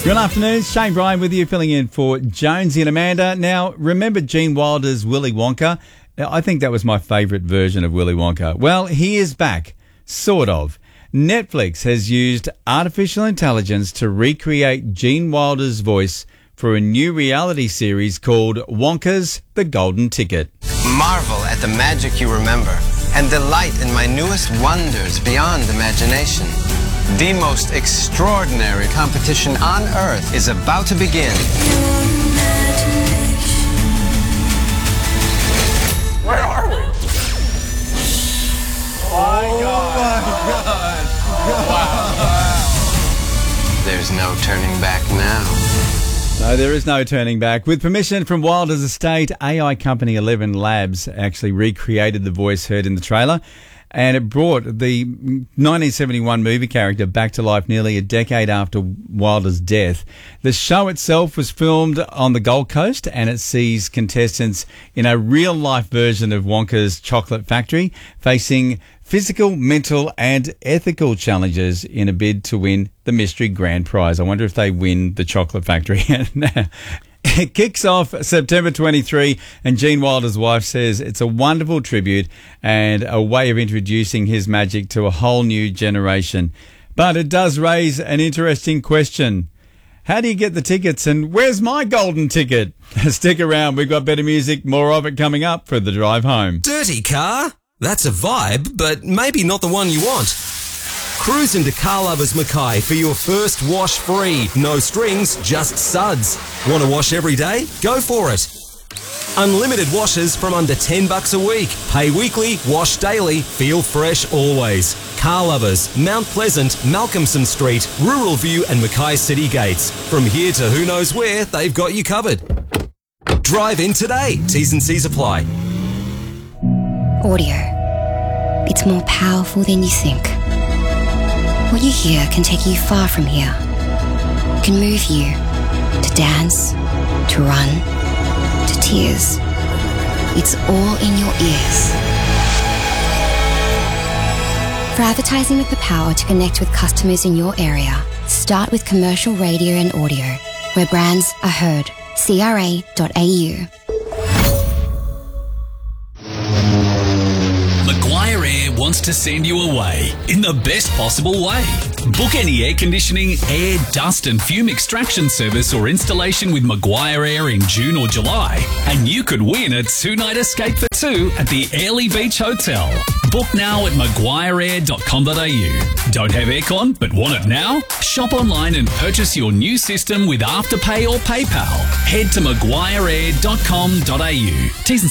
Good afternoon, Shane Bryan with you, filling in for Jonesy and Amanda. Now, remember Gene Wilder's Willy Wonka? I think that was my favourite version of Willy Wonka. Well, he is back, sort of. Netflix has used artificial intelligence to recreate Gene Wilder's voice for a new reality series called Wonka's The Golden Ticket. Marvel at the magic you remember and delight in my newest wonders beyond imagination. The most extraordinary competition on Earth is about to begin. Where are we? Oh my God. Wow. There's no turning back now. No, there is no turning back. With permission from Wilder's estate, AI company 11 Labs actually recreated the voice heard in the trailer. And it brought the 1971 movie character back to life nearly a decade after Wilder's death. The show itself was filmed on the Gold Coast, and it sees contestants in a real-life version of Wonka's Chocolate Factory facing physical, mental and ethical challenges in a bid to win the mystery grand prize. I wonder if they win the Chocolate Factory. It kicks off September 23, and Gene Wilder's wife says it's a wonderful tribute and a way of introducing his magic to a whole new generation. But it does raise an interesting question. How do you get the tickets, and where's my golden ticket? Stick around, we've got better music, more of it coming up for the drive home. Dirty car? That's a vibe, but maybe not the one you want. Cruise into Car Lovers Mackay for your first wash free. No strings, just suds. Want to wash every day? Go for it. Unlimited washes from under $10 a week. Pay weekly, wash daily, feel fresh always. Car Lovers, Mount Pleasant, Malcolmson Street, Rural View and Mackay City Gates. From here to who knows where, they've got you covered. Drive in today. T's and C's apply. Audio. It's more powerful than you think. What you hear can take you far from here. It can move you to dance, to run, to tears. It's all in your ears. For advertising with the power to connect with customers in your area, start with commercial radio and audio, where brands are heard. CRA.au. Maguire Air wants to send you away in the best possible way. Book any air conditioning, air, dust and fume extraction service or installation with Maguire Air in June or July, and you could win a two-night escape for two at the Airlie Beach Hotel. Book now at maguireair.com.au. Don't have aircon but want it now? Shop online and purchase your new system with Afterpay or PayPal. Head to maguireair.com.au. T's and